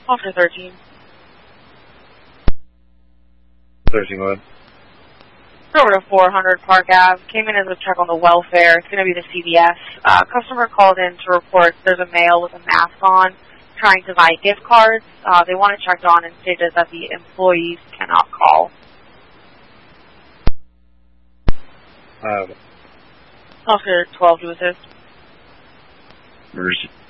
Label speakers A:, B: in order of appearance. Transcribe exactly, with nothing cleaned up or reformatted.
A: Officer thirteen.
B: thirteen one.
A: Over to four hundred Park Ave. Came in as a check on the welfare. It's going to be the C V S. Uh, customer called in to report there's a male with a mask on trying to buy gift cards. Uh, they want it checked on and stated that the employees cannot call.
B: Um,
A: Officer twelve to assist.
B: Emergency.